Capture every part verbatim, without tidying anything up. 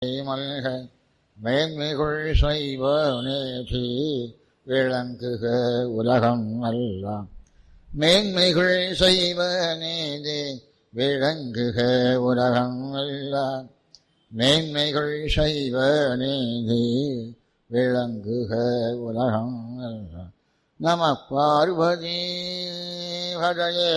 மல்க மேன்மைகுள் சைவ நேற்றி விளங்குக உலகம் எல்லாம். மேன்மைகுள் சைவ நீதி விளங்குக உலகம் எல்லாம். மேன்மைகுள் சைவ நீதி விளங்குக உலகம் எல்லாம். நம பார்வதி ஹரயே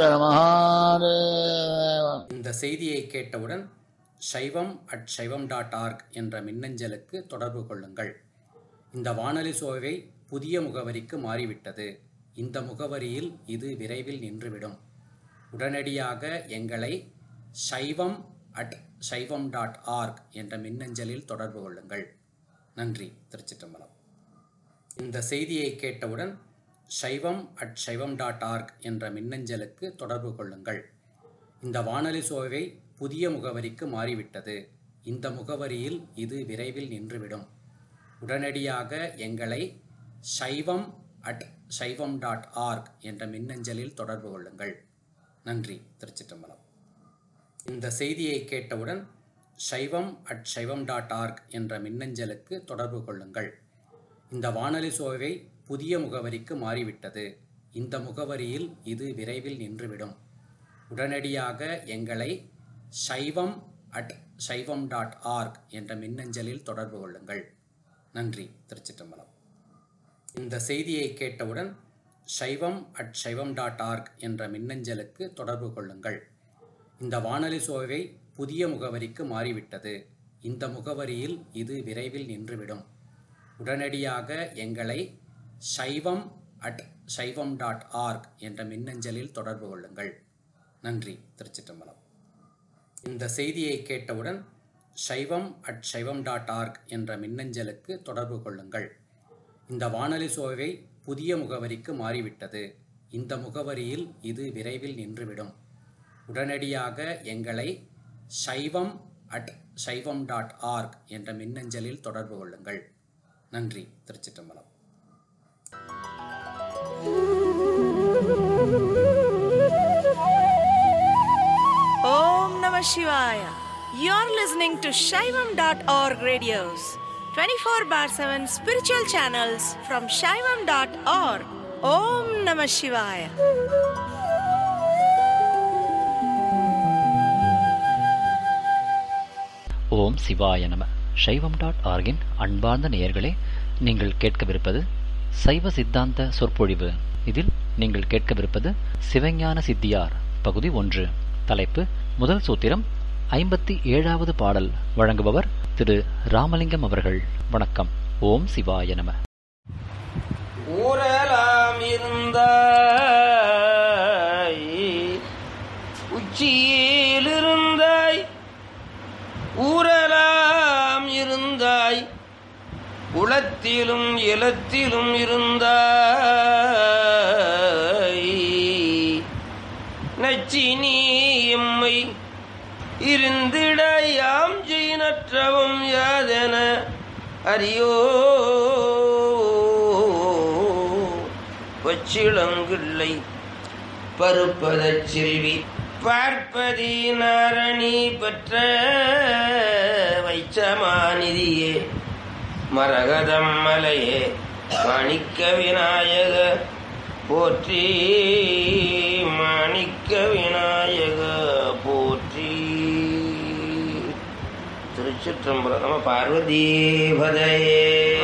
மகாதேவ. இந்த செய்தியை கேட்டவுடன் சைவம் அட் சைவம் டாட் ஆர்க் என்ற மின்னஞ்சலுக்கு தொடர்பு கொள்ளுங்கள். இந்த வானொலி சோவை புதிய முகவரிக்கு மாறிவிட்டது. இந்த முகவரியில் இது விரைவில் நின்றுவிடும். உடனடியாக எங்களை சைவம் அட் சைவம் டாட் ஆர்க் என்ற மின்னஞ்சலில் தொடர்பு கொள்ளுங்கள். நன்றி. திருச்சிற்றம்பலம். இந்த செய்தியை கேட்டவுடன் சைவம் அட் சைவம் டாட் ஆர்க் என்ற மின்னஞ்சலுக்கு தொடர்பு கொள்ளுங்கள். இந்த வானொலி சோவை புதிய முகவரிக்கு மாறிவிட்டது. இந்த முகவரியில் இது விரைவில் நின்றுவிடும். உடனடியாக எங்களை சைவம் அட் சைவம் டாட் ஆர்க் என்ற மின்னஞ்சலில் தொடர்பு கொள்ளுங்கள். நன்றி. திருச்சிற்றம்பலம். இந்த செய்தியை கேட்டவுடன் சைவம் அட் சைவம் டாட் ஆர்க் என்ற மின்னஞ்சலுக்கு தொடர்பு கொள்ளுங்கள். இந்த வானொலி சோவை புதிய முகவரிக்கு மாறிவிட்டது. இந்த முகவரியில் இது விரைவில் நின்றுவிடும். உடனடியாக எங்களை சைவம் அட் சைவம் டாட் ஆர்க் என்ற மின்னஞ்சலில் தொடர்பு கொள்ளுங்கள். நன்றி. திருச்சிற்றம்பலம். இந்த செய்தியை கேட்டவுடன் சைவம் அட் சைவம் டாட் ஆர்க் என்ற மின்னஞ்சலுக்கு தொடர்பு கொள்ளுங்கள். இந்த வானொலி சோவை புதிய முகவரிக்கு மாறிவிட்டது. இந்த முகவரியில் இது விரைவில் நின்றுவிடும். உடனடியாக எங்களை சைவம் அட் சைவம் டாட் ஆர்க் என்ற மின்னஞ்சலில் தொடர்பு கொள்ளுங்கள். நன்றி. திருச்சிற்றம்பலம். இந்த செய்தியை கேட்டவுடன் சைவம் அட் சைவம் டாட் ஆர்க் என்ற மின்னஞ்சலுக்கு தொடர்பு கொள்ளுங்கள். இந்த வானொலி சோவை புதிய முகவரிக்கு மாறிவிட்டது. இந்த முகவரியில் இது விரைவில் நின்றுவிடும். உடனடியாக எங்களை சைவம் அட் சைவம் டாட் ஆர்க் என்ற மின்னஞ்சலில் தொடர்பு கொள்ளுங்கள். நன்றி. திருச்சிற்றம்பலம். Om Namah Shivaya. You're listening to Shaivam dot org radios, twenty-four bar seven spiritual channels from Shaivam dot org. Om Namah Shivaya. ஓம் சிவாய நம. சைவம் டாட் ஆர்கின் அன்பார்ந்த நேயர்களே, நீங்கள் கேட்கவிருப்பது சைவ சித்தாந்த சொற்பொழிவு. இதில் நீங்கள் கேட்கவிருப்பது சிவஞான சித்தியார் பகுதி ஒன்று. தலைப்பு முதல் சூத்திரம், ஐம்பத்தி ஏழாவது பாடல். வழங்குபவர் திரு ராமலிங்கம் அவர்கள். வணக்கம். ஓம் சிவாய நம. ஊரெலாம் இருந்த உச்சியில் இருந்தாய், ஊரெலாம் இருந்தாய், உளத்திலும் இலத்திலும் இருந்தாய். நச்சினி எம்மை இருந்திட யாம் செய்நற்றவும் யாதென அறியோ. பச்சிளங்கிள்ளை பருப்பதச் செல்வி பார்ப்பதி நாரணி பெற்ற வைச்சமாநிதியே மரகதம் மலையே மாணிக்க விநாயக போற்றி, மாணிக்க விநாயக போற்றி. திருச்சிற்றம்பலம். நம பார்வதீபதையே.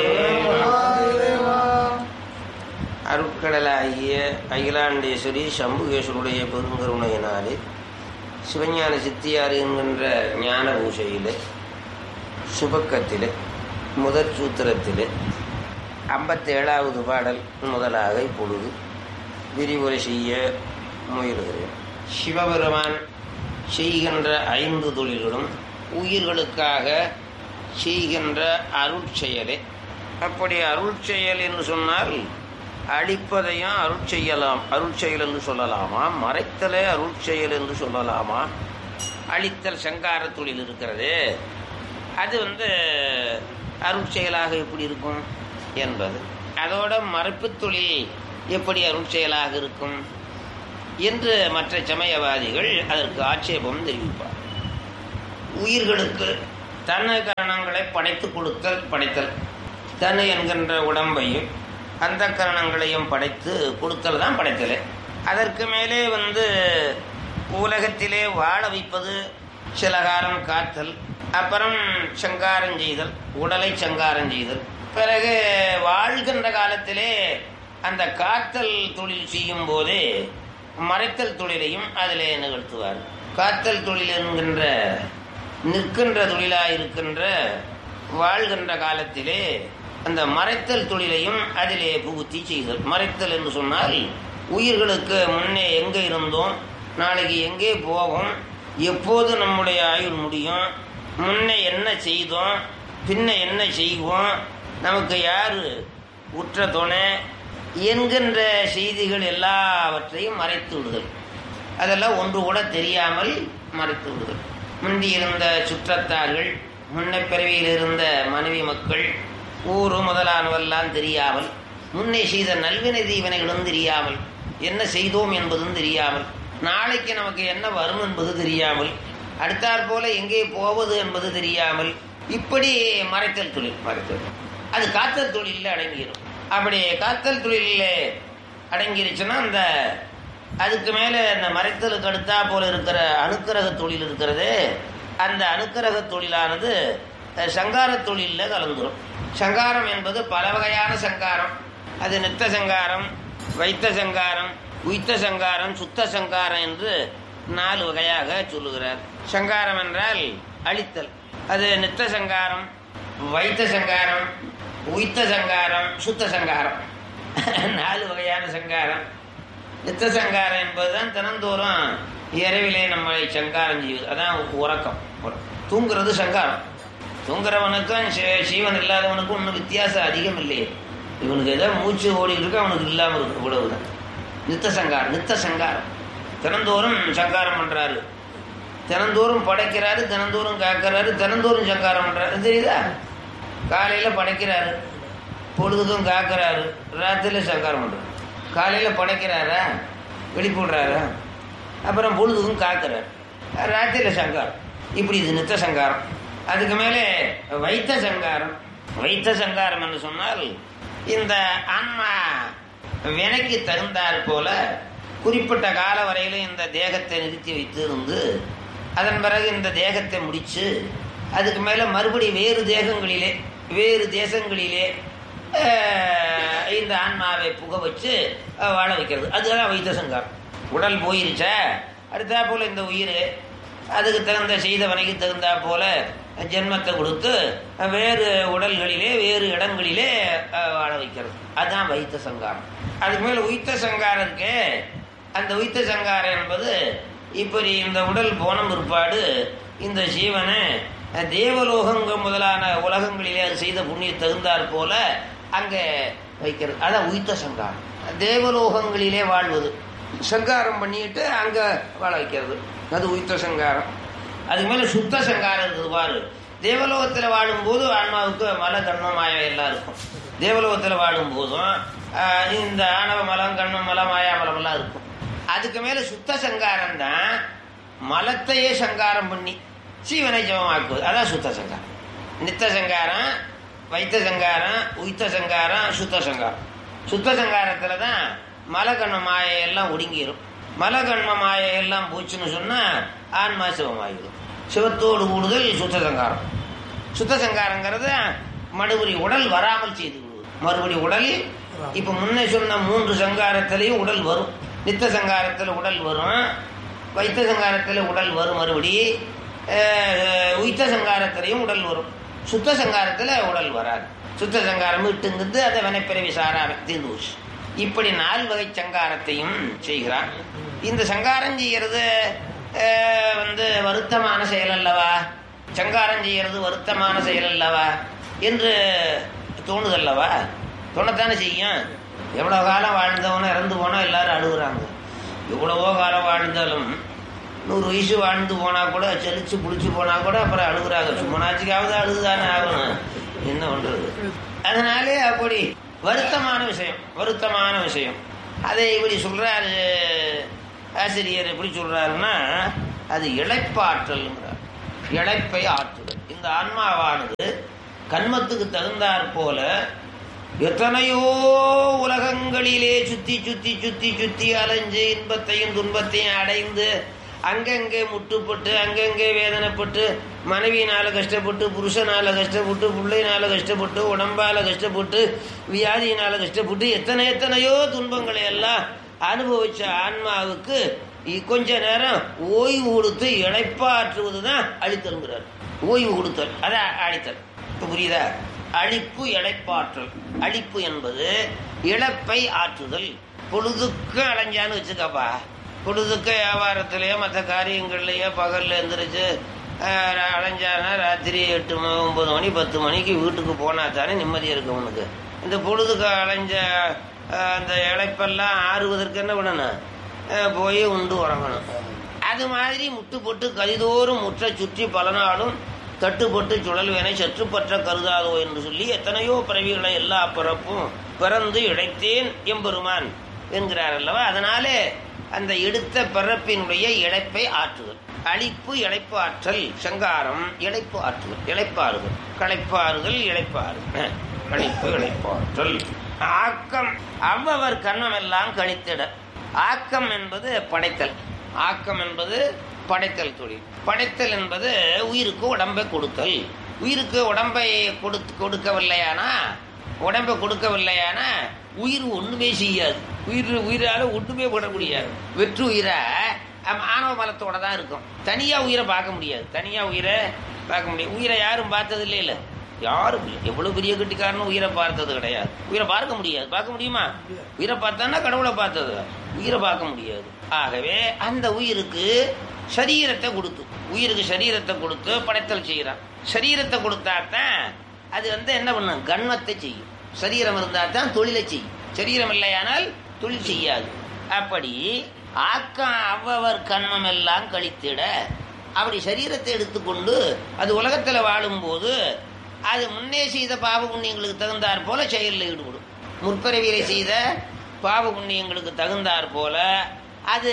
அருட்கடலாகிய அகிலாண்டேஸ்வரி சம்புகேஸ்வருடைய பெருங்கருணையினாலே சிவஞான சித்தியார் என்கின்ற ஞான பூஷையில் சுபக்கத்தில் முதற் சூத்திரத்தில் ஐம்பத்தேழாவது பாடல் முதலாக இப்பொழுது விரிவுரை செய்ய முயலுகிறேன். சிவபெருமான் செய்கின்ற ஐந்து தொழில்களும் உயிர்களுக்காக செய்கின்ற அருட்செயலே. அப்படி அருட்செயல் என்று சொன்னால் அழிப்பதையும் அருட்செய்யலாம், அருட்செயல் என்று சொல்லலாமா, மறைத்தலே அருட்செயல் என்று சொல்லலாமா? அழித்தல் சங்கார தொழில் இருக்கிறது, அது வந்து அருட்செயலாக எப்படி இருக்கும் என்பது. அதோட மறைப்பு தொழில் எப்படி அருட்செயலாக இருக்கும் என்று மற்ற சமயவாதிகள் அதற்கு ஆட்சேபம் தெரிவிப்பார். உயிர்களுக்கு தன்னை கரணங்களை படைத்து கொடுத்தல் படைத்தல். தன்னை என்கின்ற உடம்பையும் அந்த கரணங்களையும் படைத்து கொடுத்தல் தான் படைத்தல். அதற்கு மேலே வந்து உலகத்திலே வாழ வைப்பது, சில காலம் காத்தல், அப்புறம் சங்காரம் செய்தல், உடலை சங்காரம் செய்தல். பிறகு வாழ்கின்ற காலத்திலே அந்த காத்தல் தொழில் செய்யும் போதே மறைத்தல் தொழிலையும் அதிலே நிகழ்த்துவார். காத்தல் தொழில் என்கின்ற நிற்கின்ற தொழிலாக இருக்கின்ற வாழ்கின்ற காலத்திலே அந்த மறைத்தல் தொழிலையும் அதிலே புகுத்தி செய்தல். மறைத்தல் என்று சொன்னால் உயிர்களுக்கு முன்னே எங்கே இருந்தோம், நாளைக்கு எங்கே போகும், எப்போது நம்முடைய ஆயுள் முடியும், முன்னே என்ன செய்தோம், பின்ன என்ன செய்வோம், நமக்கு யார் உற்ற துணை என்கின்ற செய்திகள் எல்லாவற்றையும் மறைத்து விடுதல். அதெல்லாம் ஒன்று கூட தெரியாமல் மறைத்து விடுதல். முந்தி இருந்த சுற்றத்தார்கள், முன்ன பிறவியில் இருந்த மனைவி மக்கள், ஊரு முதலானவெல்லாம் தெரியாமல், முன்னே செய்த நல்வினை தீவினைகளும் தெரியாமல், என்ன செய்தோம் என்பதும் தெரியாமல், நாளைக்கு நமக்கு என்ன வரும் என்பது தெரியாமல், அடுத்தாற் போல எங்கே போவது என்பது தெரியாமல், இப்படி மறைத்தல் தொழில். மறைத்தல் அது காத்தல் தொழிலில் அடங்கிடும். அப்படி காத்தல் தொழிலில் அடங்கிருச்சுன்னா அந்த அதுக்கு மேலே அந்த மறைத்தலுக்கு அடுத்தா போல இருக்கிற அனுக்கிரக தொழில் இருக்கிறது. அந்த அனுக்கிரக தொழிலானது சங்கார தொழிலில் கலந்துரும். சங்காரம் என்பது பல வகையான சங்காரம். அது நித்த சங்காரம், வைத்த சங்காரம், உய்த்த சங்காரம், சுத்த சங்காரம் என்று நாலு வகையாக சொல்லுகிறார். சங்காரம் என்றால் அழித்தல். அது நித்த சங்காரம், வைத்த சங்காரம், உய்த்த சங்காரம், சுத்த சங்காரம். நாலு வகையான சங்காரம். நித்த சங்காரம் என்பதுதான் தினந்தோறும் இரவிலே நம்மளை சங்காரம் செய்வது. அதான் உறக்கம். தூங்குறது சங்காரம். தூங்குறவனுக்கும் சீவன் இல்லாதவனுக்கும் ஒன்றும் வித்தியாசம் அதிகம் இல்லையே. இவனுக்கு ஏதோ மூச்சு ஓடிட்டு இருக்கு, அவனுக்கு இல்லாமல் இருக்கு, இவ்வளவுதான். நித்த சங்காரம். நித்த சங்காரம் தினந்தோறும் சங்காரம் பண்றாரு, தினந்தோறும் படைக்கிறாரு, தினந்தோறும் காக்கிறாரு, தினந்தோறும் சங்காரம் பண்றாரு. தெரியுதா? காலையில படைக்கிறாரு, பொழுதுக்கும் காக்கிறாரு, ராத்திரில சங்காரம் பண்றாரு. காலையில படைக்கிறாரா, வெளிப்படுறாரா, அப்புறம் பொழுதுக்கும் காக்கிறாரு, ராத்திரில சங்காரம். இப்படி இது நித்த சங்காரம். அதுக்கு மேலே வைத்த சங்காரம். வைத்த சங்காரம் என்று சொன்னால் இந்த ஆன்மா வினைக்கு தகுந்தாற் போல குறிப்பிட்ட கால வரையில இந்த தேகத்தை நிறுத்தி வைத்து இருந்து அதன் பிறகு இந்த தேகத்தை முடிச்சு அதுக்கு மேலே மறுபடி வேறு தேகங்களிலே வேறு தேசங்களிலே இந்த ஆன்மாவை புக வச்சு வாழ வைக்கிறது. அதுதான் வைத்த சங்காரம். உடல் போயிருச்சா அடுத்தா போல இந்த உயிர் அதுக்கு தகுந்த செய்தவனைக்கு தகுந்தா போல ஜென்மத்தை கொடுத்து வேறு உடல்களிலே வேறு இடங்களிலே வாழ வைக்கிறது. அதுதான் வைத்த சங்காரம். அதுக்கு மேலே உய்த்த சங்காரம் இருக்கு. அந்த உய்த்த சங்காரம் என்பது இப்படி இந்த உடல் போன பிற்பாடு இந்த ஜீவனை தேவலோகங்க முதலான உலகங்களிலே அது செய்த புண்ணிய தகுந்தாற் போல அங்கே வைக்கிறது. அதான் உய்த்த சங்காரம். தேவலோகங்களிலே வாழ்வது, சங்காரம் பண்ணிட்டு அங்க வாழ வைக்கிறது, அது உய்த்த சங்காரம். அதுக்கு மேல சுத்த சங்காரம் இருக்குது பாரு. தேவலோகத்தில் வாழும்போது ஆன்மாவுக்கு மல கண்மம் மாயம் எல்லாம் இருக்கும். தேவலோகத்தில் வாழும் போதும் இந்த ஆணவ மலம் கண்மம் மலம் மாயாமலம் எல்லாம் இருக்கும். அதுக்கு மேல சுத்த சங்காரம் தான் மலத்தையே சங்காரம் பண்ணி சீவனை ஜபமாக்குவது. அதான் சுத்த சங்காரம். நித்த சங்காரம், வைத்த சங்காரம், உய்த்த சங்காரம், சுத்த சங்காரம். சுத்த சங்காரத்துல தான் மலகண்ம மாயெல்லாம் ஒடுங்கிடும். மலகண்ம மாயெல்லாம் போச்சுன்னு சொன்னா ஆன்மா சிவமாகிடும். சிவத்தோடு கூடுதல் சுத்த சங்காரம். சுத்த சங்காரங்கிறது மறுபடி உடல் வராமல் செய்து விடுவது. மறுபடி உடல் இப்ப முன்னே சொன்ன மூன்று சங்காரத்திலையும் உடல் வரும். நித்த சங்காரத்தில் உடல் வரும், வைத்த சங்காரத்தில் உடல் வரும், மறுபடி உய்த்த சங்காரத்திலையும் உடல் வரும். சுத்த சங்காரத்தில் உடல் வராது. சுத்த சங்காரம் விட்டுங்கிறது அதை வினைப்பிறவி சாராம தீர்ந்து போச்சு. இப்படி நாலு வகை சங்காரத்தையும் செய்கிறான். இந்த சங்காரம் செய்கிறது வந்து வருத்தமான செயல் அல்லவா, சங்காரம் செய்கிறது வருத்தமான செயல் அல்லவா என்று தோணுதல்லவா? தோணத்தானே செய்யும். எவ்வளோ காலம் வாழ்ந்தவனோ இறந்து போனா எல்லாரும் அழுகுறாங்க. எவ்வளவோ காலம் வாழ்ந்தாலும் நூறு வயசு வாழ்ந்து போனா கூட செலிச்சு பிடிச்சி போனா கூட அப்புறம் அழுகுறாங்க. சும்மனாச்சுக்காவது அழுதுதானே ஆகணும், என்ன பண்றது? அதனாலே அப்படி வருத்தமான விஷயம், வருத்தமான விஷயம். அதை இப்படி சொல்றாரு ஆசிரியர். எப்படி சொல்றாருன்னா அது இளைப்பாற்றல்ங்கிறார். இழைப்பை ஆற்றுதல். இந்த ஆன்மாவானது கண்மத்துக்கு தகுந்தாற் போல எத்தனையோ உலகங்களிலே சுத்தி சுத்தி சுத்தி சுத்தி அலைஞ்சு இன்பத்தையும் துன்பத்தையும் அடைந்து அங்கங்கே முட்டுப்பட்டு அங்கங்கே வேதனைப்பட்டு மனைவியினால கஷ்டப்பட்டு புருஷனால கஷ்டப்பட்டு பிள்ளையினால கஷ்டப்பட்டு உடம்பால கஷ்டப்பட்டு வியாதியினால கஷ்டப்பட்டு எத்தனை எத்தனையோ துன்பங்களை எல்லாம் அனுபவிச்ச ஆன்மாவுக்கு கொஞ்ச நேரம் ஓய்வு கொடுத்து இழைப்பாற்றுவதுதான் அழித்தல்கிறார். ஓய்வு கொடுத்தல் அதான் அழித்தல். இப்ப புரியுதா? அழிப்பு இழைப்பாற்றல். அழிப்பு என்பது இழப்பை ஆற்றுதல். பொழுதுக்கு அலைஞ்சான்னு வச்சுக்கப்பா, பொழுதுக்கு வியாபாரத்திலேயோ மற்ற காரியங்கள்லையோ பகல்ல எந்திரிச்சு அலைஞ்சானா ராத்திரி எட்டு ஒன்பது மணி பத்து மணிக்கு வீட்டுக்கு போனா தானே நிம்மதியாக இருக்கு உனக்கு. இந்த பொழுதுக்கு அலைஞ்ச அந்த இழைப்பெல்லாம் ஆறுவதற்கு என்ன பண்ணணும்? போய் உண்டு உறங்கணும். அது மாதிரி முட்டு போட்டு கதிதோறும் முற்ற சுற்றி பல நாளும் தட்டுப்பட்டு சுழல்வேனை சற்றுப்பற்ற கருதாதோ என்று சொல்லி எத்தனையோ பிறவிகளை எல்லா பிறப்பும் பிறந்து இழைத்தேன் எம்பெருமான் என்கிறார் அல்லவா. அதனாலே அந்த எடுத்த பிறப்பினுடைய இழைப்பை ஆற்றுதல். அழிப்பு இழைப்பு ஆற்றல். சங்காரம் இழைப்பு ஆற்றுதல். இழைப்பாறுதல் களைப்பாறுதல் இழைப்பாறுதல் கழிப்பு இழைப்பாற்றல். ஆக்கம் அவ்வவர் கண்ணமெல்லாம் கழித்திட. ஆக்கம் என்பது படைத்தல். ஆக்கம் என்பது படைத்தல் தொழில். படைத்தல் என்பது உயிருக்கு உடம்பை கொடுத்தல். உயிருக்கு உடம்பை கொடுத்து கொடுக்கவில்லையானா உடம்பை கொடுக்கவில்லையானா உயிர் ஒண்ணுமே செய்யாது. உயிர் உயிரால ஒண்ணுமே போட முடியாது. வெற்று உயிரை ஆணவ மலத்தோட தான் இருக்கும். தனியா உயிரை பார்க்க முடியாது. தனியா உயிரை பார்க்க முடியாது. உயிரை யாரும் பார்த்தது இல்லை இல்லை யாரும் இல்லை. எவ்வளவு பெரிய கட்டிக்காரனும் உயிரை பார்த்தது கிடையாது. உயிரை பார்க்க முடியாது. பார்க்க முடியுமா? உயிரை பார்த்தான்னா கடவுளை பார்த்தது. உயிரை பார்க்க முடியாது. ஆகவே அந்த உயிருக்கு சரீரத்தை கொடுத்து உயிருக்கு சரீரத்தை கொடுத்து படைத்தல் செய்யறான். சரீரத்தை கொடுத்தாத்தான் அது வந்து என்ன பண்ணும்? கண்மத்தை செய்யும். சரீரம் இருந்தா தான் தொழிலை செய்யும். சரீரம் இல்லையானால் தொழில் செய்யாது. அப்படி ஆக்கம் அவ்வவர் கண்மம் எல்லாம் கழித்திட. அப்படி சரீரத்தை எடுத்துக்கொண்டு அது உலகத்துல வாழும் போது அது முன்னே செய்த பாவ புண்ணியங்களுக்கு தகுந்தாற் போல செயலில் ஈடுபடும். முற்பிறவியிலே செய்த பாவ புண்ணியங்களுக்கு தகுந்தாற் போல அது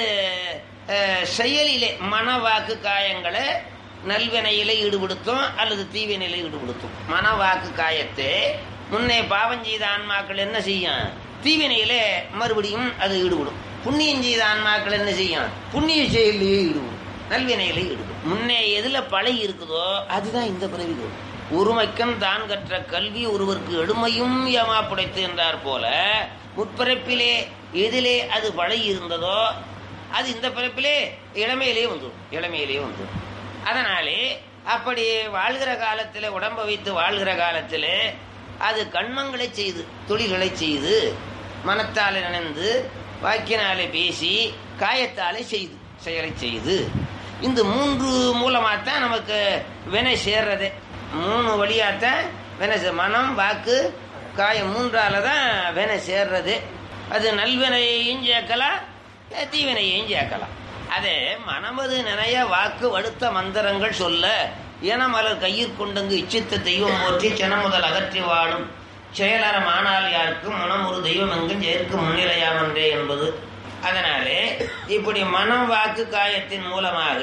செயலிலே மனவாக்கு காயங்களை நல்வினையிலே ஈடுபடுத்தும் அல்லது தீவினையில ஈடுபடுத்தும். மனவாக்கு காயத்தை முன்னே பாவம் செய்த ஆன்மாக்கள் என்ன செய்யும்? தீவினையிலே மறுபடியும் அது ஈடுபடும். புண்ணியம் செய்த ஆன்மாக்கள் என்ன செய்யும்? புண்ணிய செயலிலேயே ஈடுபடும். நல்வினையிலே ஈடுபடும். முன்னே எதுல பழகி இருக்குதோ அதுதான் இந்த பிறவி. ஒருமைக்கும் தான் கற்ற கல்வி ஒருவருக்கு எடுமையும் ஏமா புடைத்து என்றார் போல முற்பிறப்பிலே எதிலே அது பழகி இருந்ததோ அது இந்த பிறப்பிலே இளமையிலே வந்துடும். இளமையிலே வந்துடும். அதனாலே அப்படி வாழ்கிற காலத்தில் உடம்பை வைத்து வாழ்கிற காலத்தில் அது கண்மங்களை செய்து தொழில்களை செய்து மனத்தாலே நினைந்து வாக்கினாலே பேசி காயத்தாலே செய்து செயலை செய்து இந்த மூன்று மூலமாகத்தான் நமக்கு வினை சேர்றது. மூணு வழியாத்தான் வினை. மனம் வாக்கு காயம் மூன்றால தான் வினை சேர்றது. அது நல்வினையையும் சேர்க்கலாம் தீவினையையும் சேர்க்கலாம். அதே மனமது நினைய வாக்கு வடுத்த மந்திரங்கள் சொல்ல இனமலர் கையிற் கொண்டங்கு இச்சித்த தெய்வம் போற்றி சினமுதல் அகற்றி வாழும் செயலறம் ஆனால் யாருக்கும் மனம் ஒரு தெய்வம் எங்கும் சேர்க்கு முன்னிலையாமன்றே என்பது. அதனாலே இப்படி மனம் வாக்கு காயத்தின் மூலமாக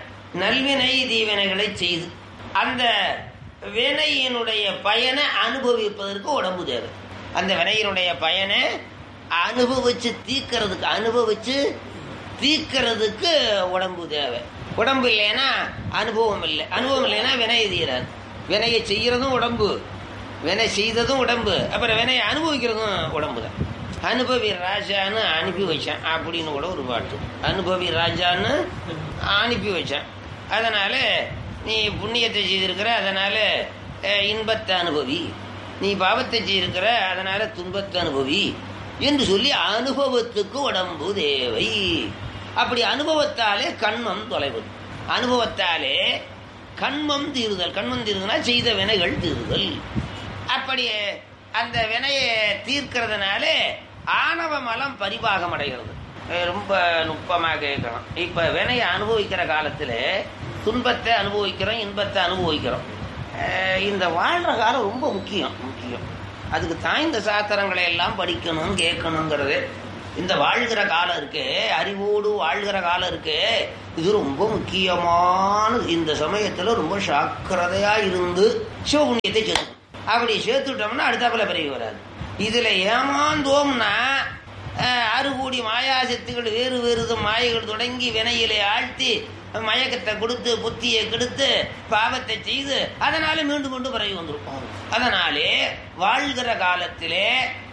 நல்வினை தீவினைகளை செய்து அந்த வினையினுடைய பயனை அனுபவிப்பதற்கு உடம்பு தேவை. அந்த வினையினுடைய பயனை அனுபவிச்சு தீக்கிறதுக்கு அனுபவிச்சு தீக்கிறதுக்கு உடம்பு தேவை. உடம்பு இல்லைன்னா அனுபவம் இல்லை. அனுபவம் இல்லைன்னா வினையை தீராது. வினையை செய்யறதும் உடம்பு, வினை செய்ததும் உடம்பு, அப்புறம் வினையை அனுபவிக்கிறதும் உடம்பு தான். அனுபவி ராஜான்னு அனுப்பி வச்சான் அப்படின்னு கூட ஒரு பாட்டு. அனுபவி ராஜான்னு அனுப்பி வச்சான். அதனால நீ புண்ணியத்தை செய்திருக்கிற அதனால இன்பத்தை அனுபவி, நீ பாவத்தை செய்திருக்கிற அதனால துன்பத்தை அனுபவி என்று சொல்லி அனுபவத்துக்கு உடம்பு தேவை. அப்படி அனுபவத்தாலே கண்மம் தொலைவது. அனுபவத்தாலே கண்மம் தீருதல். கண்மம் தீருதுன்னா செய்த வினைகள் தீருதல். அப்படி அந்த வினையை தீர்க்கிறதுனால ஆணவ மலம் பரிபாகம் அடைகிறது. ரொம்ப நுட்பமாக கேட்கணும். இப்ப வினையை அனுபவிக்கிற காலத்துல துன்பத்தை அனுபவிக்கிறோம், இன்பத்தை அனுபவிக்கிறோம். இந்த வாழ்ற காலம் ரொம்ப முக்கியம் முக்கியம் அதுக்கு தான் இந்த சாத்திரங்களை எல்லாம் படிக்கணும் கேட்கணுங்கிறது. இந்த வாழ்கிற காலம் இருக்கே, அறிவோடு வாழ்கிற காலம் இருக்கே, இது ரொம்ப முக்கியமானது. இந்த சமயத்துல ரொம்ப சாக்கிரதையா இருந்து சிவபுண்ணியத்தை சேர்த்து, அப்படி சேர்த்துட்டோம்னா அடுத்தாப்புல பிறகு வராது. இதுல ஏமாந்தோம்னா ஆறு கோடி மாயாசக்திகள் வேறு வேறு மாயைகள் தொடங்கி வினையிலே ஆழ்த்தி மயக்கத்தை கொடுத்து புத்தியை கெடுத்து பாவத்தை செய்து அதனால மீண்டும் மீண்டும் பிறகு வந்திருப்போம். அதனாலே வாழ்கிற காலத்திலே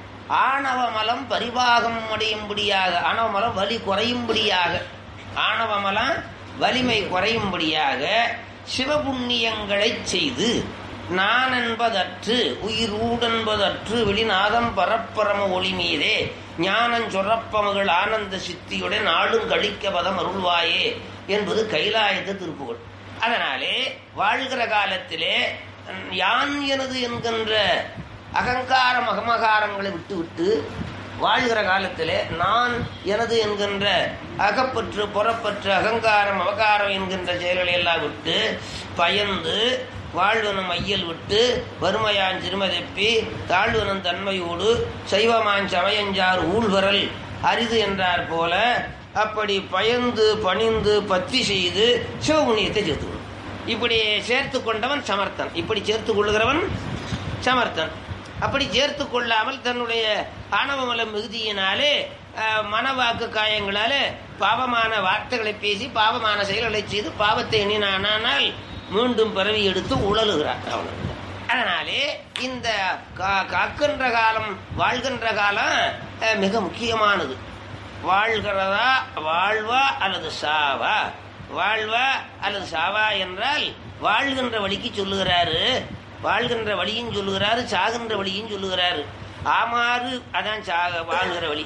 ஆணவ மலம் பரிபாகம் அடையும்படியாக, ஆணவ மலம் வலி குறையும்படியாக, ஆணவ மலம் வலிமை குறையும்படியாக சிவபுண்ணியங்களை செய்து நான் என்பதற்று உயிர் ஊடென்பதற்று வெளிநாதம் பரப்பரம ஒளி மீதே ஞானம் சொரப்பமகள் ஆனந்த சித்தியுடன் நாளும் கழிக்க பதம் அருள்வாயே என்பது கைலாயத்து திருப்புகள். அதனாலே வாழ்கிற காலத்திலே யான் எனது என்கின்ற அகங்கார மகமகாரங்களை விட்டு விட்டு வாழ்கிற காலத்திலே நான் எனது என்கின்ற அகப்பற்று புறப்பற்று அகங்காரம் அவகாரம் என்கின்ற செயல்களை எல்லாம் விட்டு பயந்து வாழ்வனும் ஐயல் விட்டு வறுமையான் சிறுமதப்பி தாழ்வனும் தன்மையோடு சைவமான் சமயஞ்சார் ஊழ்வரல் அரிது என்றார் போல அப்படி பயந்து பணிந்து பத்தி செய்து சிவபுண்ணியத்தை சேர்த்துக்கணும். இப்படி சேர்த்து கொண்டவன் சமர்த்தன், இப்படி சேர்த்து கொள்ளுகிறவன் சமர்த்தன். அப்படி சேர்த்து கொள்ளாமல் தன்னுடைய ஆணவமல மிகுதியினாலே மனவாக்கு காயங்களாலே பாவமான வார்த்தைகளை பேசி பாவமான செயல்களை செய்து பாவத்தை எண்ணினானால் மீண்டும் பிறவி எடுத்து உழலுகிறார் அவன். அதனாலே இந்த காக்கின்ற காலம் வாழ்கின்ற காலம் மிக முக்கியமானது. வாழ்கிறதா வாழ்வா அல்லது சாவா, வாழ்வா அல்லது சாவா என்றால் வாழ்கின்ற வழிக்கு சொல்லுகிறாரு, வாழ்கின்ற வழியும் சொல்லுகிறாரு, சாகின்ற வழியும் சொல்லுகிறாரு. ஆமாறு அதான் சாக வாழ்கிற வழி,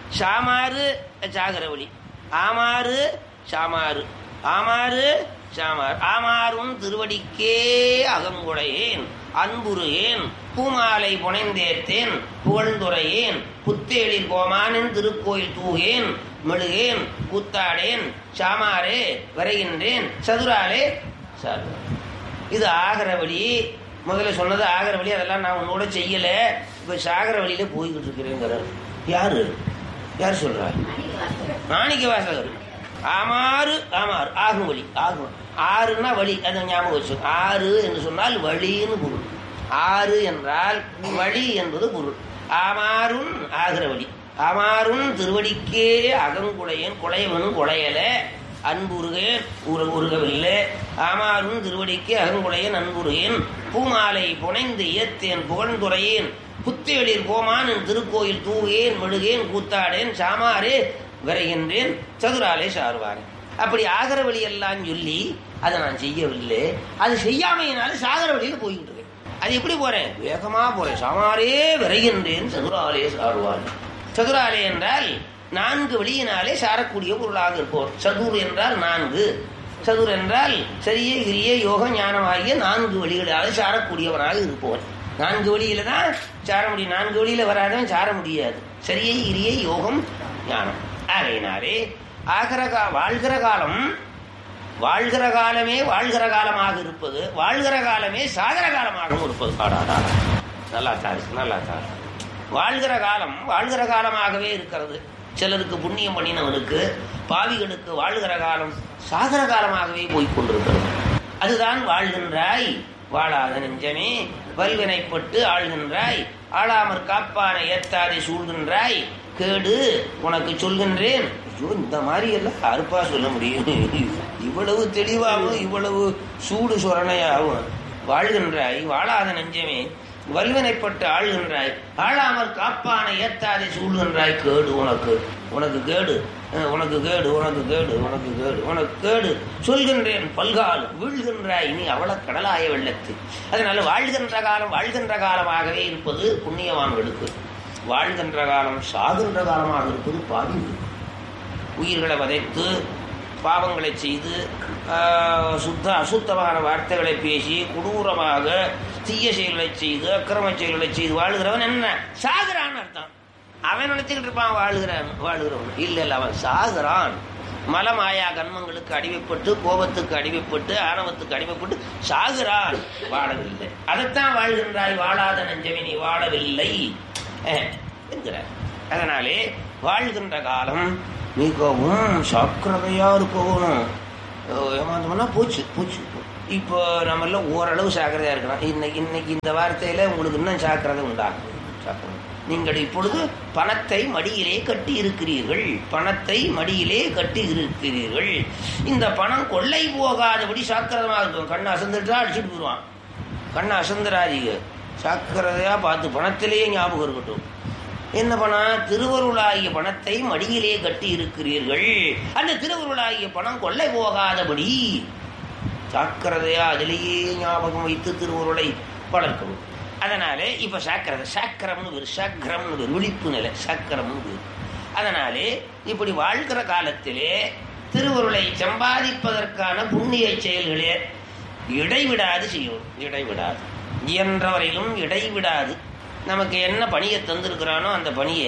சாமாறு சாகிற வழி. ஆமாறு சாமாறு, ஆமாறு சாமார். ஆமாறும் திருவடிக்கே அகங்குடையேன் அன்புருகேன் பூமாலை புனைந்தேத்தேன் புகழ்ந்துரையேன் புத்தேளில் கோமானின் திருக்கோயில் தூகேன் மெழுகேன் கூத்தாடேன் சாமாரே வரைகின்றேன் சதுராலே சார். இது ஆகிற வழி. முதல்ல சொன்னது ஆகிற வழி, அதெல்லாம் நான் உன்னோட செய்யல. இப்ப சாகர வழியில போய்கிட்டு இருக்கிறேங்கிறார். யாரு யார் சொல்றார்? மாணிக்க வாசகர். ஆமாறு ஆமாறு ஆகும் வழி, ஆகும். ஆறுன்னா வழி, அதை ஞாபகம் வச்சு. ஆறு என்று சொன்னால் வழின்னு பொருள். ஆறு என்றால் வழி என்பது பொருள். ஆமாறும் ஆகிற வழி. ஆமாறும் திருவடிக்கே அகங்குடையன் குழையவனும் குழையல அன்புருகேன் உரு உருகவில்லை. ஆமாறும் திருவடிக்கே அகங்குடையன் அன்புருகேன் பூமாலை புனைந்து இயத்தேன் புகழ்ந்துரையேன் புத்தேளிர் கோமான் திருக்கோயில் தூகேன் மெழுகேன் கூத்தாடேன் சாமாரே விரைகின்றேன் சதுராலே சாருவாரேன். அப்படி ஆகிற வழியெல்லாம் சொல்லி அதை நான் செய்யவில்லை, அது செய்யாமையினால சாகர வழியில போய்கிட்டு இருக்கேன். அது எப்படி போறேன்? வேகமா போறேன். சாமாரே விரைகின்றேன் சதுராலே சாருவாரே. சதுராலே என்றால் நான்கு வழியினாலே சாரக்கூடிய பொருளாக இருப்போம். சதுர் என்றால் நான்கு, சதுர் என்றால் சரியே கிரிய யோக ஞானம் ஆகிய நான்கு வழிகளாக சாரக்கூடியவனாக இருப்பவன். நான்கு வழியில தான் சார முடியும். நான்கு வழியில வராதவன் சார முடியாது. சரியை கிரிய யோகம் ஞானம். ஆகையினாலே ஆகிற வாழ்கிற காலம், வாழ்கிற காலமே வாழ்கிற காலமாக இருப்பது, வாழ்கிற காலமே சாகர காலமாகவும் இருப்பது. நல்லா தாரு நல்லா தாரு. வாழ்கிற காலம் வாழ்கிற காலமாகவே இருக்கிறது. சிலருக்கு புண்ணியம் பண்ணினவனுக்கு பாவிகளுக்கு வாழ்கிற காலம் சாகர காலமாகவே போய்கொண்டிருக்கிறது. அதுதான் வாழ்கின்றாய் வாழாத நெஞ்சமே வல்வினைப்பட்டு ஆள்கின்றாய் ஆளாமற் காப்பானை ஏத்தாதை சூழ்கின்றாய் கேடு உனக்கு சொல்கின்றேன். ஐயோ, இந்த மாதிரி எல்லாம் அறுப்பா சொல்ல முடியும்? இவ்வளவு தெளிவாகவும் இவ்வளவு சூடு சொரணையாகவும் வாழ்கின்றாய் வாழாத நெஞ்சமே வல்வினைப்பட்டு ஆள்கின்றாய் ஆளாமற் காப்பானை ஏத்தாதை சூழ்கின்றாய் கேடு உனக்கு உனக்கு கேடு உனக்கு கேடு உனக்கு கேடு உனக்கு கேடு உனக்கு கேடு சொல்கின்றேன் பல்கால் வீழ்கின்றாய் நீ அவள கடலாய வெள்ளத்து. அதனால வாழ்கின்ற காலம் வாழ்கின்ற காலமாகவே இருப்பது புண்ணியவான்களுக்கு, வாழ்கின்ற காலம் சாகின்ற காலமாக இருப்பது பாவி. உயிர்களை வதைத்து பாவங்களை செய்து சுத்த அசுத்தமான வார்த்தைகளை பேசி கொடூரமாக தீய செயல்களை செய்து அக்கிரம செயல்களை செய்து வாழ்கிறவன் என்ன சாகிறான் அர்த்தம். அவன் நினைச்சுக்கிட்டு இருப்பான் வாழ்கிறான் வாழ்கிறவன். இல்லை இல்லை, அவன் சாகிறான். மலமாயா கண்மங்களுக்கு அடிமைப்பட்டு கோபத்துக்கு அடிமைப்பட்டு ஆணவத்துக்கு அடிமைப்பட்டு சாகிறான், வாழவில்லை. அதைத்தான் வாழ்கின்றாய் வாழாத நெஞ்சமே நீ வாழவில்லை என்கிறார். அதனாலே வாழ்கின்ற காலம் மிகவும் சாக்கிரதையா இருக்கணும். ஏமாந்தோம்னா போச்சு போச்சு. இப்போ நம்மள ஓரளவு சாக்கிரதையா இருக்கலாம். இன்னைக்கு இன்னைக்கு இந்த வார்த்தையில உங்களுக்கு இன்னும் சாக்கிரதை உண்டாகும். சாக்கிரதை நீங்கள் இப்பொழுது பணத்தை மடியிலே கட்டி இருக்கிறீர்கள், பணத்தை மடியிலே கட்டி இருக்கிறீர்கள். இந்த பணம் கொள்ளை போகாதபடி சாக்கிரதமா இருக்கும். கண்ணை அசந்துட்டா அடிச்சுட்டு போடுவான். கண்ணை அசந்துராதீங்க, சாக்கிரதையா பார்த்து பணத்திலேயே ஞாபகம் இருக்கட்டும். என்ன பணம்? திருவருளாகிய பணத்தை மடியிலே கட்டி இருக்கிறீர்கள். அந்த திருவருளாகிய பணம் கொள்ளை போகாதபடி சாக்கிரதையா அதிலேயே ஞாபகம் வைத்து திருவருளை வளர்க்கணும். அதனாலே இப்ப சாக்கிரதை சாக்கரம்னு ஒரு சாக்கரம்னு ஒரு விழிப்பு நிலை சாக்கரம்னு. அதனாலே இப்படி வாழ்கிற காலத்திலே திருவருளை சம்பாதிப்பதற்கான புண்ணிய செயல்களே இடைவிடாது செய்யும். இடைவிடாது இயன்றவரையிலும் இடைவிடாது. நமக்கு என்ன பணியை தந்திருக்கிறானோ அந்த பணியை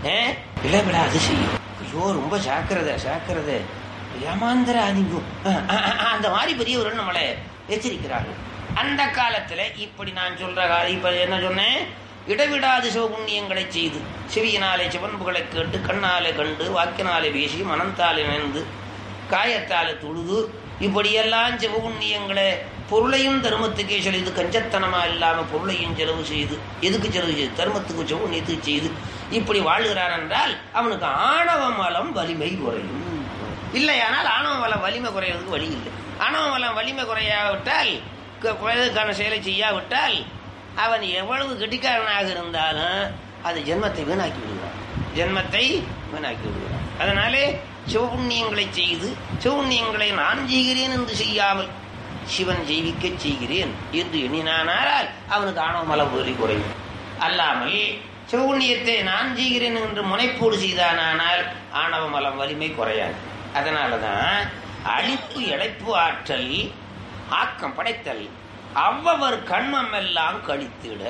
இடைவிடாது செய்யும். ஐயோ ரொம்ப சாக்கிரதை சாக்கிரதை ஏமாந்திர அதிகம் அந்த மாதிரி பெரியவர்கள் நம்மளை எச்சரிக்கிறார்கள். அந்த காலத்துல இப்படி நான் சொல்ற இப்ப என்ன சொன்னேன், இடைவிடாது சிவபுண்ணியங்களை செய்து செவியினாலே சிவன்புகளை கேட்டு கண்ணாலே கண்டு வாக்கினாலே பேசி மனந்தாலே நினைந்து காயத்தாலே தொழுது இப்படியெல்லாம் சிவபுண்ணியங்களை பொருளையும் தர்மத்துக்கே செலுது. கஞ்சத்தனமா இல்லாம பொருளையும் செலவு செய்து எதுக்கு செலவு செய்து தர்மத்துக்கு சிவபுண்ணியத்துக்கு செய்து இப்படி வாழ்கிறான் என்றால் அவனுக்கு ஆணவ மலம் வலிமை குறையும். இல்லையானால் ஆணவ மலம் வலிமை குறையிறதுக்கு வழி இல்லை. ஆணவ மலம் வலிமை குறையாவிட்டால் குறைவதற்கான செயலை செய்யாவிட்டால் அவன் எவ்வளவு கெட்டிக்காரனாக இருந்தாலும் அது ஜென்மத்தை வீணாக்கி விடுகிறான். ஜென்மத்தை வீணாக்கி விடுகிறான். அதனாலே சிவபுண்ணியங்களை செய்து சிவபுண்ணியங்களை நான் செய்கிறேன் என்று செய்யாமல் சிவன் ஜெயிக்க செய்கிறேன் என்று எண்ணினானால் அவனுக்கு ஆணவ மலம் வலி குறையும். அல்லாமல் சிவபுண்ணியத்தை நான் செய்கிறேன் என்று முனைப்போடு செய்தானால் ஆணவ மலம் வலிமை குறையாது. அதனாலதான் அழிப்பு இழைப்பு ஆற்றல் ஆக்கம் படைத்தல் அவ்வவர் கண்மம் எல்லாம் கழித்திட.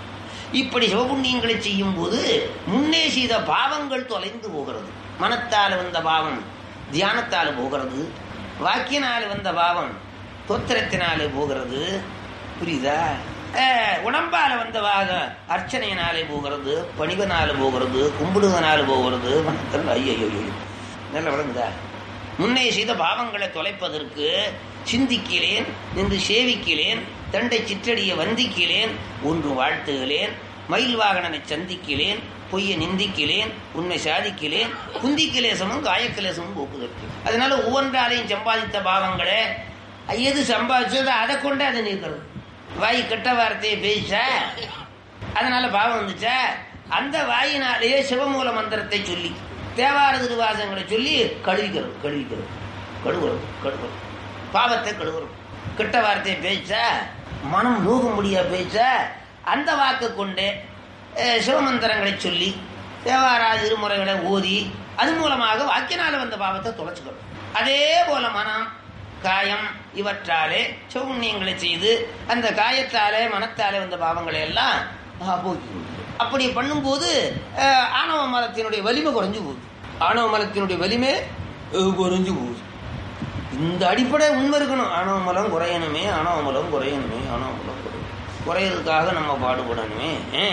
இப்படி சிவபுண்ணியங்களை செய்யும் போது முன்னே செய்த பாவங்கள் தொலைந்து போகிறது. மனத்தால் வந்த பாவம் தியானத்தால் போகிறது, வாக்கியனால் வந்த பாவம் தோத்திரத்தினாலே போகிறது. புரியுதா? உடம்பால வந்த பாகம் அர்ச்சனையினாலே போகிறது, பணிவனால போகிறது, கும்பிடுவனால போகிறது. மனத்தில் ஐயோ நல்ல விளங்குதா? முன்னே செய்த பாவங்களை தொலைப்பதற்கு சிந்திக்கிறேன், நின்று சேவிக்கிறேன், தண்டை சிற்றடிய வந்திக்கிறேன், ஒன்று வாழ்த்துகிறேன், மயில் வாகனனை சந்திக்கிறேன், பொய்யை நிந்திக்கிறேன், உண்மை சாதிக்கிறேன், குந்திக்கிலேசமும் காயக்கிலேசமும் போக்குதற்கு. அதனால ஒவ்வொன்றாலையும் சம்பாதித்த பாவங்களை எது சம்பாதிச்சதோ அதை கொண்டு அதை நீக்கிறது. வாய் கெட்ட வார்த்தையை பேசா அதனால பாவம் வந்துச்சா, அந்த வாயினாலேயே சிவமூல மந்திரத்தை சொல்லி தேவார திருவாசங்களை சொல்லி கழுவிக்கிறோம் கழுவிக்கிறோம் கழுவுறோம் கழுவுறோம் பாவத்தை கழுவுறோம். கெட்ட வார்த்தையை பேச்சா மனம் நோக முடியா பேச்சா அந்த வாக்கு கொண்டு சிவமந்திரங்களை சொல்லி தேவாரா திருமுறைகளை ஓதி அது மூலமாக வாக்கினால வந்த பாவத்தை தொலைச்சுக்கிறோம். அதே போல மனம் காயம் இவற்றாலே சிவபுண்ணியங்களை செய்து அந்த காயத்தாலே மனத்தாலே வந்த பாவங்களை எல்லாம் போக்கி. அப்படி பண்ணும்போது ஆணவ மலத்தினுடைய வலிமை குறைஞ்சு போகுது. ஆணவ மலத்தினுடைய வலிமை குறைஞ்சு போகுது. இந்த அடிப்படை உண்மை இருக்கணும். ஆணவ மலம் குறையணுமே, ஆணவ மலம் குறையணுமே, ஆணவ மலம் குறையணும் குறையிறதுக்காக நம்ம பாடுபடணுமே.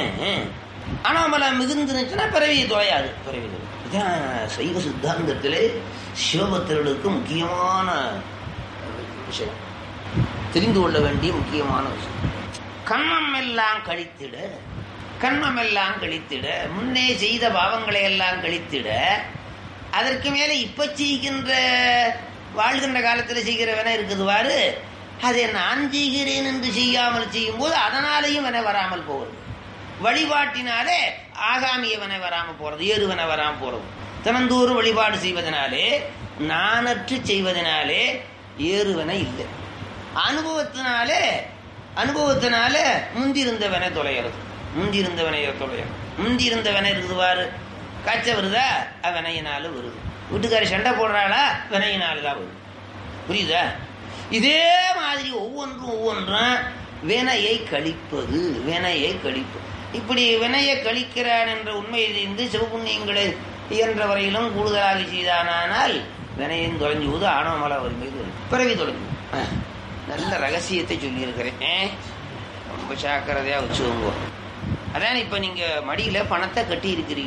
ஆணவ மலம் மிகுந்துச்சுன்னா பிறவியை தொலையாது. பிறவி இதான் சைவ சித்தாந்தத்திலே சிவபக்தர்களுக்கு முக்கியமான விஷயம், தெரிந்து கொள்ள வேண்டிய முக்கியமான விஷயம். கர்மம் எல்லாம் கழித்திட, கர்மம் எல்லாம் கழித்திட, முன்னே செய்த பாவங்களை எல்லாம் கழித்திட, அதற்கு மேலே இப்ப செய்கின்ற வாழ்கின்ற காலத்தில் செய்கிற வினை இருக்குதுவாறு அதை நான் செய்கிறேன் என்று செய்யாமல் செய்யும் போது அதனாலேயும் வினை வராமல் போகிறது. வழிபாட்டினாலே ஆகாமிய வினை வராமல் போறது, ஏறு வினை வராமல் போறது. தினந்தோறும் வழிபாடு செய்வதனாலே நானற்று செய்வதனாலே ஏறுவன இல்லை. அனுபவத்தினாலே அனுபவத்தினாலே முந்திருந்தவனை தொலைகிறது. முந்திருந்தவனைய தொலைகிறது. முந்திருந்தவனை இருக்குதுவாரு காய்ச்ச வருதா வினையினால வருது. வீட்டுக்காரி சண்டை போடுறாளா வினையினால்தான் வருது. புரியுதா? இதே மாதிரி ஒவ்வொன்றும் ஒவ்வொன்றும் வினையை கழிப்பது, வினையை கழிப்பது. இப்படி வினையை கழிக்கிறான் என்ற உண்மையை தெரிந்து சிவபுண்ணியங்களை இயன்ற வரையிலும் கூடுதலாக செய்தானால் வினையும் தொலைஞ்சு போது ஆணவ மல வலிமை பிறவி தொலைஞ்சு. நல்ல ரகசியத்தை சொல்லியிருக்கிறேன், ரொம்ப சாக்கிரதையா வச்சுக்கோங்க. அதான் இப்ப நீங்க மடியில பணத்தை கட்டி இருக்கிறீங்க,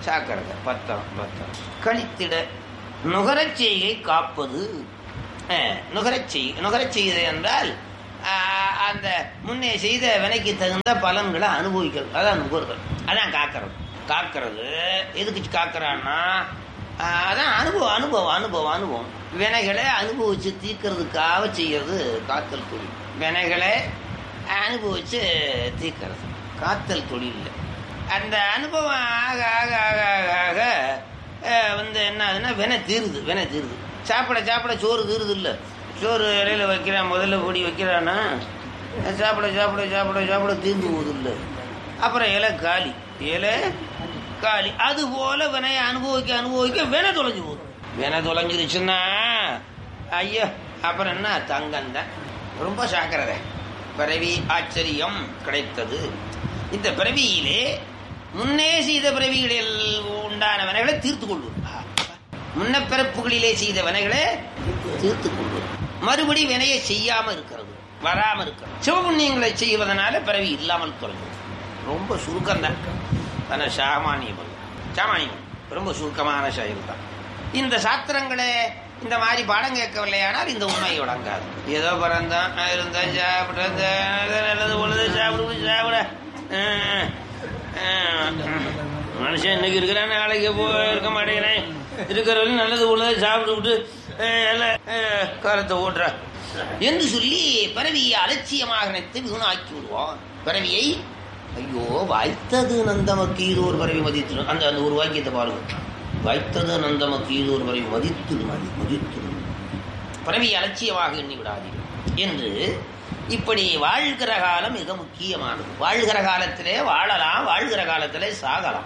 சாக்கிறத பத்திரம் பத்திரம் கழித்திட நுகரச் செய்கை காப்பது. நுகரச் செய் நுகரச் செய்து என்றால் அந்த முன்னே செய்த வினைக்கு தகுந்த பலன்களை அனுபவிக்கிறது. அதான் நுகர்தல். அதான் காக்கிறது. காக்கிறது எதுக்கு காக்கிறான்னா அதான் அனுபவம் அனுபவம் அனுபவம் அனுபவம் வினைகளை அனுபவிச்சு தீர்க்கறதுக்காக செய்யறது காத்தல் தொழில். வினைகளை அனுபவிச்சு தீர்க்கறது காத்தல் தொழில். அந்த அனுபவம் ஆக ஆக ஆக ஆக வந்து என்ன ஆகுதுன்னா வினை தீருது. வினை தீருது. சாப்பிட சாப்பிட சோறு தீருது இல்லை. சோறு இலையில வைக்கிறான், முதல்ல பொடி வைக்கிறான்னா சாப்பிட சாப்பிட சாப்பிட சாப்பிட தீர்ந்து போகுது இல்லை. அப்புறம் இலை காலி, இலை காலி. அது போல வினையை அனுபவிக்க அனுபவிக்க வினை தொலைஞ்சு போகுது. வினை தொலைஞ்சிருச்சுன்னா ஐயோ அப்புறம் என்ன தங்கந்தான். ரொம்ப சாக்கிறத பிறவி ஆச்சரியம் கிடைத்தது. இந்த பிறவியிலே முன்னே செய்த பிறவிகளில் உண்டான வினைகளை தீர்த்து கொள்வது. முன்ன பிறப்புகளிலே செய்த வினைகளை தீர்த்து கொள்வது. மறுபடி வினையை செய்யாம இருக்கிறது, வராம இருக்கிறது. சிவபுண்ணியங்களை செய்வதனால பிறவி இல்லாமல் தொலைகிறது. ரொம்ப சுருக்கம் தான். ஆனா சாமானியம் சாமானியம் ரொம்ப சுருக்கமான செயல் தான். இந்த சாத்திரங்களை இந்த மாதிரி பாடம் கேட்கவில்லையானால் இந்த உண்மை உடங்காது. ஏதோ பிறந்தான் இருந்தா சாப்பிட நல்லது பொழுது சாப்பிடு சாப்பிட மனுஷன் இன்னைக்கு இருக்கிறேன் நாளைக்கு போ இருக்க மாட்டேங்கிறேன். இருக்கிறவங்க நல்லது பொழுது சாப்பிட்டு விட்டு எல்லாம் காலத்தை ஓட்டுற என்று சொல்லி பிறவியை அலட்சியமாக நினைத்து வீணாக்கி விடுவோம். பிறவியை ஐயோ வாய்த்தது நந்தமக்கு இது ஒரு பிறவி மதித்து அந்த அந்த ஒரு வாக்கியத்தை பாருங்க. வாய்த்தது நந்தமக்கு இது ஒரு பிறவி மதித்து மதித்து பிறவியை அலட்சியமாக எண்ணி விடாதீர்கள் என்று இப்படி வாழ்கிற காலம் மிக முக்கியமானது. வாழ்கிற காலத்திலே வாழலாம், வாழ்கிற காலத்திலே சாகலாம்.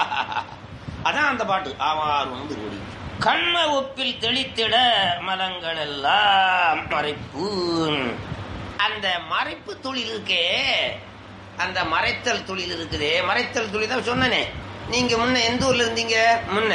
அதான் அந்த பாட்டு. ஆவார் வந்து ஓடி கண்ம ஒப்பில் தெளித்திட மலங்கள் எல்லாம் மறைப்பு. அந்த மறைப்பு தொழில் இருக்கே, அந்த மறைத்தல் தொழில் இருக்குதே. மறைத்தல் தொழில் தான் சொன்னனே. நீங்க முன்ன எந்த ஊர்ல இருந்தீங்க? முன்ன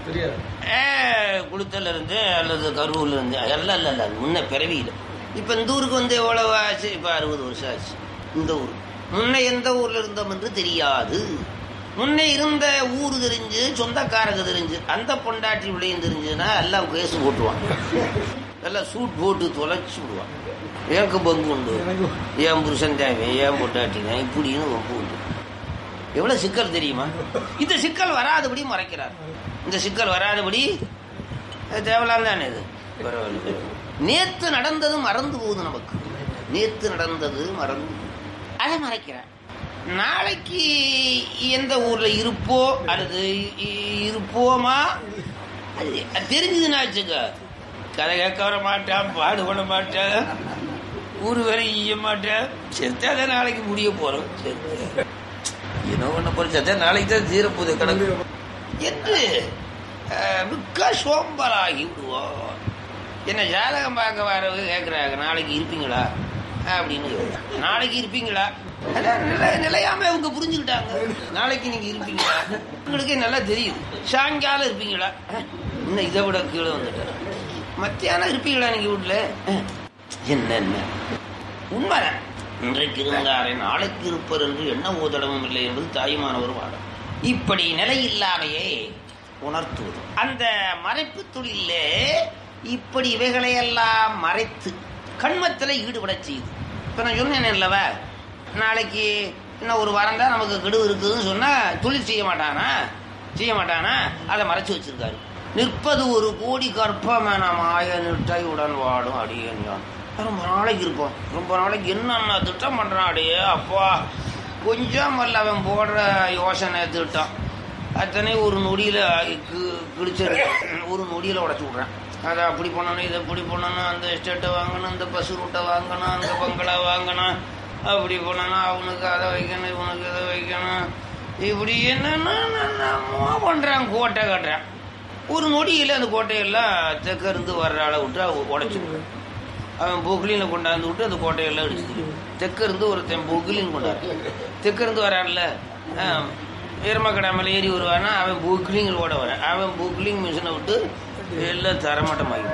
குளுத்தல்ல இருந்து அல்லது கரூர்ல இருந்து எல்லாம் இல்ல இல்ல முன்ன பிறவியில. இப்ப இந்த ஊருக்கு வந்து எவ்வளவு ஆச்சு? இப்ப அறுபது வருஷம் ஆச்சு. இந்த ஊர் முன்ன எந்த ஊர்ல இருந்தோம் என்று தெரியாது. முன்னே இருந்த ஊரு தெரிஞ்சு, சொந்தக்காரங்க தெரிஞ்சு, அந்த பொண்டாட்டி விளையும் தெரிஞ்சுன்னா எல்லாம் கேசு போட்டுவான். எல்லாம் சூட் போட்டு தொலைச்சு விடுவான். எனக்கு பங்கு உண்டு, ஏன் புருஷன் தேவை, ஏன் பொண்டாட்டிங்க இப்படின்னு பங்கு உண்டு. எவ்வளவு சிக்கல் தெரியுமா? இந்த சிக்கல் வராதபடி மறைக்கிறார். இந்த சிக்கல் வராதபடி தேவலாம் தானே இது. பரவாயில்ல. நேத்து நடந்தது மறந்து போகுது நமக்கு. நேத்து நடந்தது மறந்து அதை மறைக்கிறார். நாளைக்கு எந்த ஊர்ல இருப்போ அல்லது இருப்போமா அது தெரிஞ்சதுன்னா வச்சுக்க, கதை கேட்க வர மாட்டான், பாடுபட மாட்டான், ஊரு வரை ஈய மாட்டேன். செத்தாத நாளைக்கு முடிய போறோம். செத்த என்ன பண்ண போற? செத்த நாளைக்கு தான் தீரப்போது கணக்கு என்று மிக்க சோம்பலாகி விடுவோம். என்ன ஜாதகம் பார்க்க வரவங்க கேட்குறாங்க, நாளைக்கு இருப்பீங்களா அப்படின்னு. நாளைக்கு இருப்பீங்களா? நிலையாம அவங்க புரிஞ்சுக்கிட்டாங்க. நாளைக்கு நீங்க இருப்பீங்களா? உங்களுக்கே நல்லா தெரியுது. சாயங்காலம் இருப்பீங்களா? இன்னும் இதை விட கீழே வந்துட்டார். மத்தியானம் இருப்பீங்களா நீங்க வீட்டுல? என்ன உண்மைதான். இன்றைக்கு இருந்தாரே நாளைக்கு இருப்பர் என்று என்ன ஓதடமும் இல்லை என்பது தாயுமானவர் வாடம். இப்படி நிலையில்லாமையே உணர்த்துவது அந்த மறைப்பு தொழிலே. இப்படி இவைகளையெல்லாம் மறைத்து கண்மத்தில் ஈடுபட செய்யுது. இப்ப நான் சொன்னேன் இல்லவா, நாளைக்கு இன்னும் ஒரு வாரம் தான் நமக்கு கெடு இருக்குதுன்னு சொன்னா தொழில் செய்ய மாட்டானா? செய்ய மாட்டானா? அதை மறைச்சு வச்சிருக்காரு. நிற்பது ஒரு கோடி கற்பமென மாய நிட்டை உடன் வாடும் அடியேன். ரொம்ப நாளைக்கு இருப்போம், ரொம்ப நாளைக்கு என்னென்ன திட்டம் பண்றான் அடியே அப்பா. கொஞ்சம் அல்ல அவன் போடுற யோசனை திட்டம் அத்தனை ஒரு நொடியில கிழிச்சிரு, ஒரு நொடியில உடச்சு விடுறேன். அதை அப்படி பண்ணணும், இதை இப்படி பண்ணணும், அந்த எஸ்டேட்டை வாங்கணும், இந்த பஸ் ரூட்டை வாங்கணும், அந்த பங்களா வாங்கணும், அப்படி பண்ணணும், அவனுக்கு அதை வைக்கணும், இவனுக்கு இதை வைக்கணும், இப்படி என்னென்ன பண்றான். கோட்டை கட்டுறான். ஒரு நொடியில் அந்த கோட்டையெல்லாம் தெற்க இருந்து வர்ற ஆளை விட்டு உடைச்சு அவன் பொக்லினை கொண்டாந்து விட்டு அந்த கோட்டையெல்லாம் அடிச்சு. தெற்க இருந்து ஒருத்தன் பொக்லின் கொண்டாரு. தெற்க இருந்து வரான்ல, எருமக்கடாமல் ஏறி வருவானா, அவன் பொக்லிங் ஓட வரான். அவன் பொக்லிங் மிஷினை விட்டு எல்லாம் தரமாட்டமாகி